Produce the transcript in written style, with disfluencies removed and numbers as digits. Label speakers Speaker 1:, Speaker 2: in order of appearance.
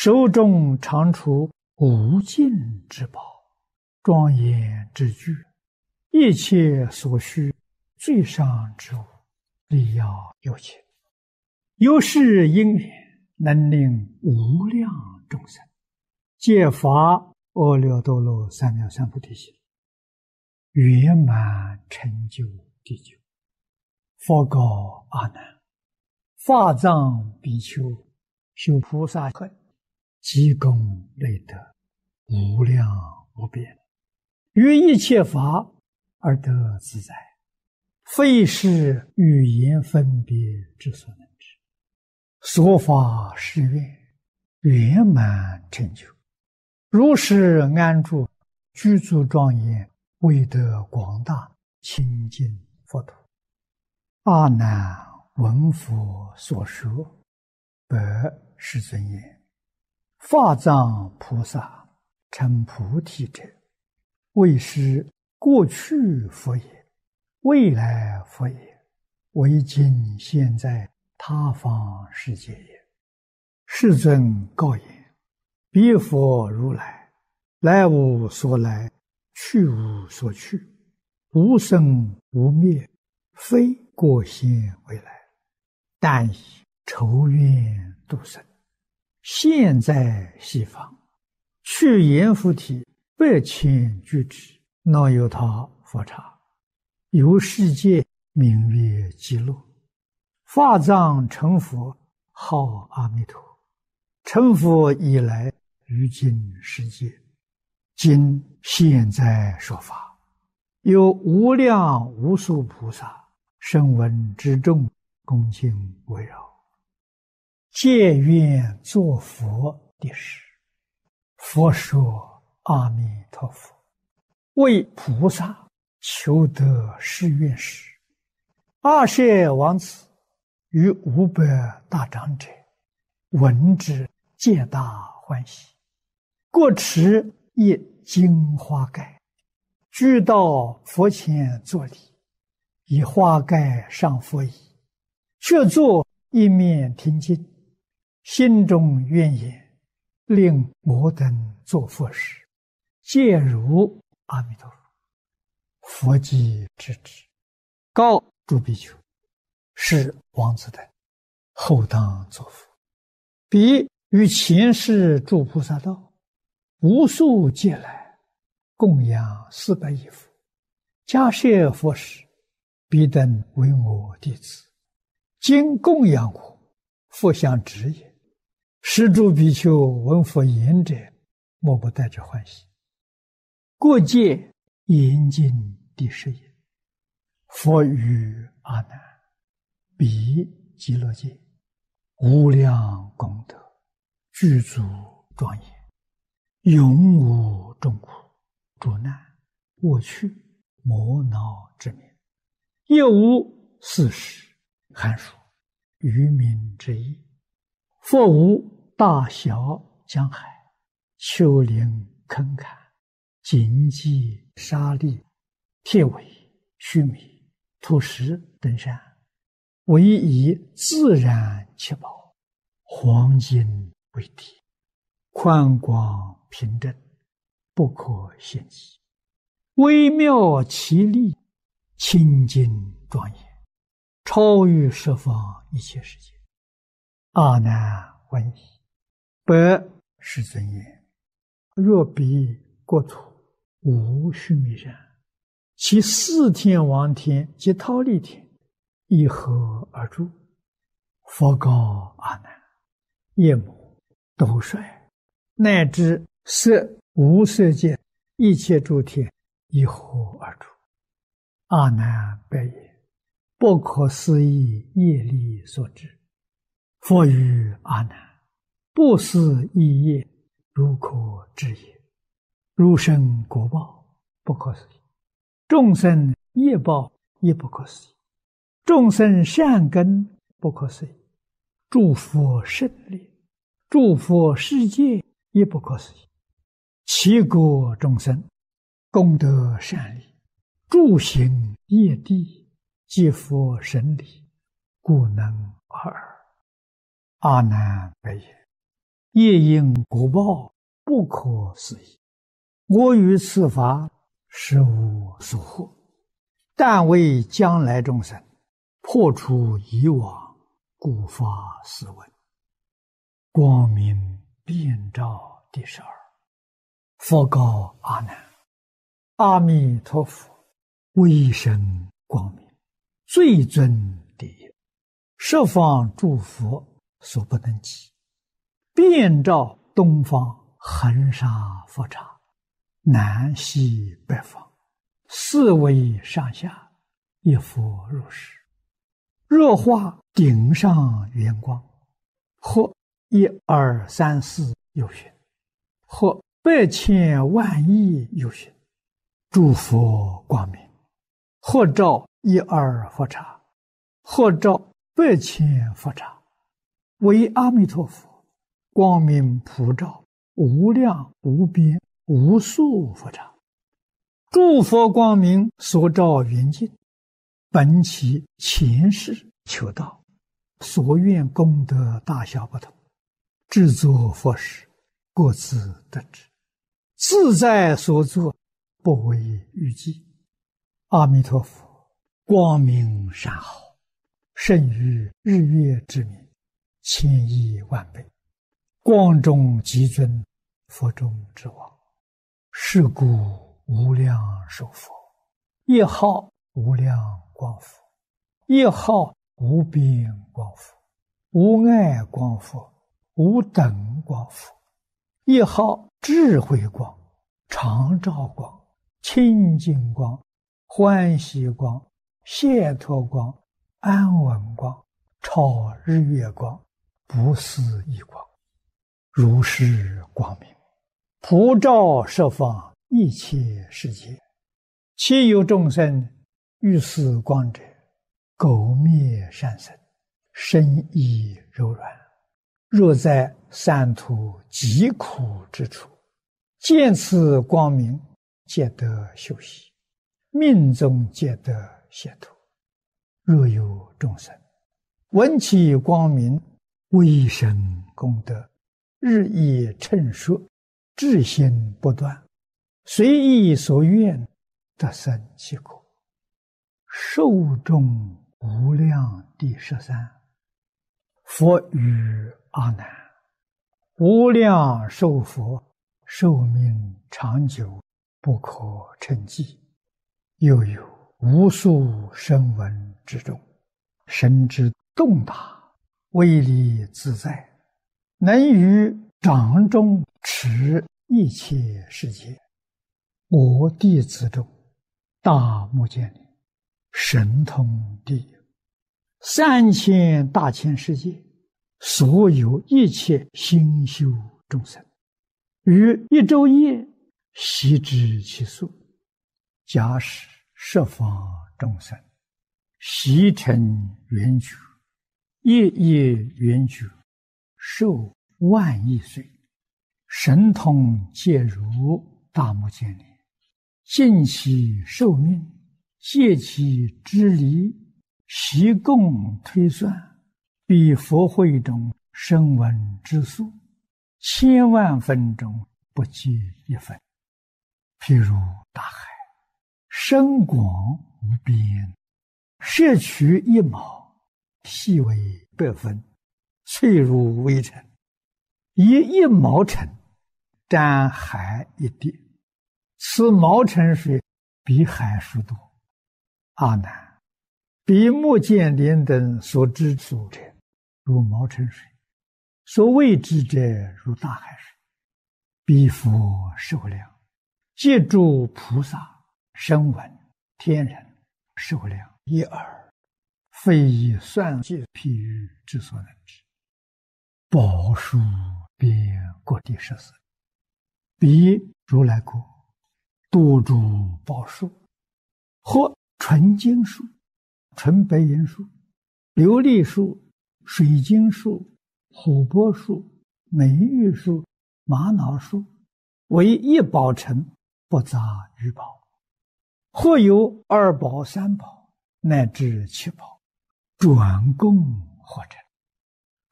Speaker 1: 手中常出无尽之宝，庄严之具，一切所需最上之物，力要有情。由是因缘，能令无量众生皆发阿耨多罗三藐三菩提心，圆满成就地久。佛告阿难：法藏比丘修菩萨行，积功累德，无量无边，于一切法而得自在，非是语言分别之所能知。所发誓愿，圆满成就，如是安住，具足庄严，为得广大清净佛土。阿难闻佛所说，白世尊言：法藏菩萨成菩提者，为是过去佛也，未来佛也，为今现在他方世界也。世尊告言：彼佛如来，来无所来，去无所去，无生无灭，非过现未来，但以筹愿度生，现在西方，去阎浮提8,000俱胝，那由他佛刹，由世界名曰极乐。法藏成佛，号阿弥陀。成佛以来，于今世界，今现在说法，有无量无数菩萨声闻之众，恭敬围绕，皆愿作佛的事。佛说：阿弥陀佛，为菩萨求得誓愿时，阿舍王子与500大长者闻之，皆大欢喜，各持一金花盖，俱到佛前作礼，以花盖上佛椅，却坐一面听经，心中愿言：令我等作佛时，皆如阿弥陀佛。佛即知之，告诸比丘：是王子等后当作佛。彼于前世诸菩萨道，无数劫来，供养400亿佛，迦叶佛时，彼等为我弟子，今供养我，佛相指也。是诸比丘闻佛言者，莫不带着欢喜。过界严禁第10也。佛语阿难：彼极乐界无量功德，具足庄严，永无众苦、诸难、恶趣、魔恼之名，亦无四时、寒暑、愚民之意。佛无大小江海、丘陵坑坎、荆棘沙砾、铁苇须弥、土石等山，唯以自然七宝，黄金为底，宽广平正，不可限计，微妙奇丽，清净庄严，超于十方一切世界。阿难闻已，白世尊言：若彼国土无须弥山，其4天王天及忉利天以何而住？佛告阿难：夜幕、斗率，乃至色无色界一切诸天以何而住？阿难白言：不可思议业力所致。佛语阿难：不思议业，如可知也。如生果报，不可思议；众生业报，也不可思议；众生善根，不可思议；诸佛胜利，诸佛世界，也不可思议。其国众生，功德善利，诸行业地，皆佛神力，故能而尔。阿难白言： 业因果报，不可思议。我于此法实无所获，但为将来众生破除以往，故发斯文。光明遍照第12。佛告阿难：阿弥陀佛，威神光明，最尊第一，十方诸佛所不能及，遍照东方恒沙佛刹，南西北方，四维上下，一佛如是。若化顶上圆光，或1、2、3、4有寻，或百千万亿有寻，诸佛光明，或照1、2佛刹，或照百千佛刹，为阿弥陀佛光明普照无量无边无数佛刹。诸佛光明所照圆净，本其前世求道，所愿功德大小不同，制作佛事，各自得知，自在所作，不为预计。阿弥陀佛光明甚好，胜于日月之明千亿万倍，光中极尊，佛中之王。是故无量寿佛，一号无量光佛，一号无边光佛，无碍光佛，无等光佛，一号智慧光，常照光，清净光，欢喜光，解脱光，安稳光，超日月光，不思议光。如是光明普照十方一切世界，其有众生遇此光者，苟灭善生，身意柔软。若在三途极苦之处，见此光明，皆得休息，命中皆得解脱。若有众生闻其光明，威神功德日益称说，至心不断，随意所愿，得生其果。寿终无量第13。佛语阿难：无量寿佛，寿命长久，不可称计。又有无数声闻之中，神之洞达，威力自在，能于掌中持一切世界。我弟子中，大目犍连神通第一，3000大千世界，所有一切心修众生，于一昼夜悉知其数。假使十方众生悉成圆觉，夜夜圆觉，寿万亿岁，神通皆如大目犍连，尽其寿命，借其之离，悉共推算，比佛会中声闻之数，千万分中不计一分。譬如大海，深广无边，摄取一毛，细为100分，脆如微尘，以1毛尘沾海一滴，此毛尘水比海数多。阿难，比目犍连等所知数者，如毛尘水；所未知者，如大海水。彼佛寿量，皆诸菩萨、声闻、天人寿量一耳，非以算计譬喻之所能知。宝树遍各地14，彼如来国多诸宝树，或纯金树、纯白银树、琉璃树、水晶树、琥珀树、美玉树、玛瑙树，为一宝城，不杂于宝。或有2宝、3宝，乃至7宝，转供或者